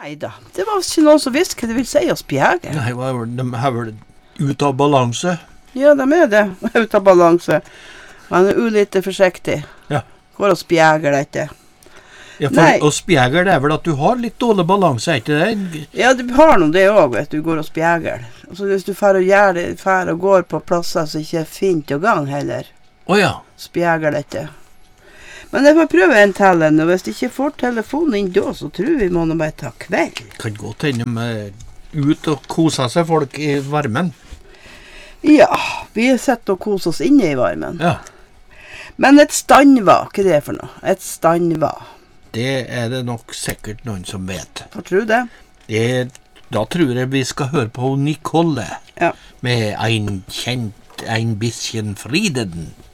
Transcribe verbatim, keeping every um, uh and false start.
Nei da, det var ikke noen som visste hva det vil si å spjæge. Nei, de har vel ut av balanse. Ja, de er det, ut av balanse. Man er ulite forsiktig. Ja. Går og spjæger dette. Ja, for Nei. å spjæger det er vel at du har litt dårlig balanse, er ikke det? Ja, du har noe det også, vet du, går og spjæger. Så hvis du fer og gjør det, fer og går på plasser som ikke er fint og gang heller, Åja. spjæger dette. Men jeg får prøve en tellen, og hvis jeg ikke får telefonen inn da, så tror vi må nå bare ta kveld. Kan godt hende med ut og kose seg folk i varmen. Ja, vi sitter og koser oss inne i varmen. Ja, Men et standva, hva er det for noe? Et standva. det er det nok sikkert noen som vet. Hva tror du det? Det, da tror jeg vi skal høre på Nicole Ja. med Ein kjent, ein bisschen Frieden.